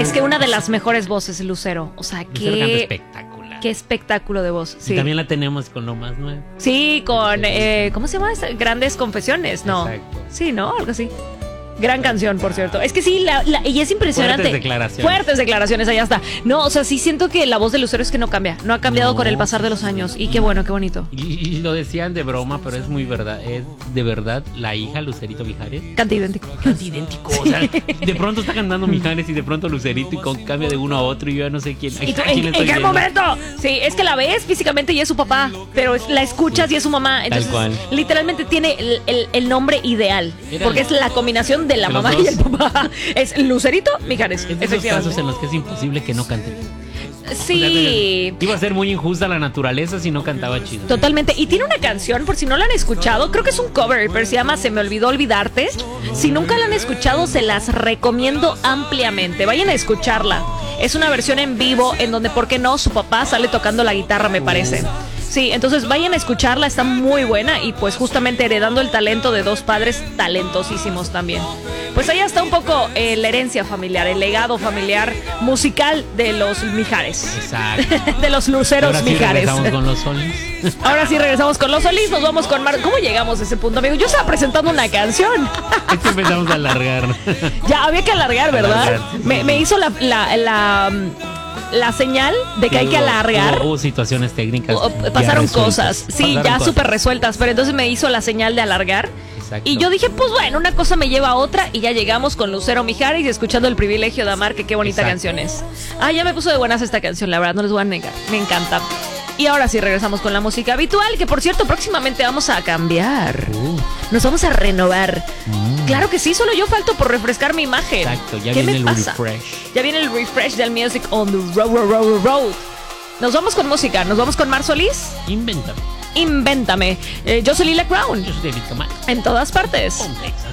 es que una de las mejores voces, Lucero. O sea, Lucero canta espectacular. Qué espectáculo de voz. Sí. Y también la tenemos con lo más nuevo. Sí, con ¿cómo se llama? Grandes Confesiones, ¿no? Exacto. Sí, ¿no? Algo así. Gran canción, por cierto. Es que sí, y es impresionante. Fuertes declaraciones, allá está. No, o sea, sí siento que la voz de Lucero es que no cambia. No ha cambiado con el pasar de los años. Y qué bueno, qué bonito. Y lo decían de broma, pero es muy verdad. Es de verdad la hija Lucerito Mijares. Canta idéntico. Canta idéntico. O sea, de pronto está cantando Mijares y de pronto Lucerito y cambia de uno a otro y yo ya no sé quién. ¿Y tú, ¿en qué momento? Sí, es que la ves físicamente y es su papá, pero la escuchas y es su mamá. Entonces, tal cual. Literalmente tiene el nombre ideal. Porque es la combinación de la mamá y el papá. Es Lucerito Mijares. Es de esos casos en los que es imposible que no cante. Sí. O sea, iba a ser muy injusta la naturaleza si no cantaba chido. Totalmente. Y tiene una canción, por si no la han escuchado, creo que es un cover, pero se llama Se me olvidó olvidarte. Si nunca la han escuchado, se las recomiendo ampliamente. Vayan a escucharla. Es una versión en vivo en donde, ¿por qué no? Su papá sale tocando la guitarra, me parece. Sí, entonces vayan a escucharla, está muy buena y pues justamente heredando el talento de dos padres talentosísimos también. Pues ahí está un poco la herencia familiar, el legado familiar musical de los Mijares. Exacto. De los Luceros Ahora sí Mijares. regresamos con los Solís. Ahora sí regresamos con los Solís, nos vamos con ¿Cómo llegamos a ese punto, amigo? Yo estaba presentando una canción. Es que empezamos a alargar. Ya, había que alargar, ¿verdad? Me hizo la señal de que hay que alargar. Hubo situaciones técnicas. Pasaron cosas, sí, ya súper resueltas, pero entonces me hizo la señal de alargar. Exacto. Y yo dije, pues bueno, una cosa me lleva a otra y ya llegamos con Lucero Mijares y escuchando El Privilegio de Amar, que qué bonita canción es. Ya me puso de buenas esta canción, la verdad, no les voy a negar, me encanta. Y ahora sí regresamos con la música habitual, que por cierto próximamente vamos a cambiar. Nos vamos a renovar. Claro que sí, solo yo falto por refrescar mi imagen. Exacto, ya viene el refresh. Ya viene el refresh del Music on the Road. Nos vamos con música, nos vamos con Mar Solís. Invéntame. Yo soy Lila Crown. Yo soy David Kamal. En todas partes. Complexa.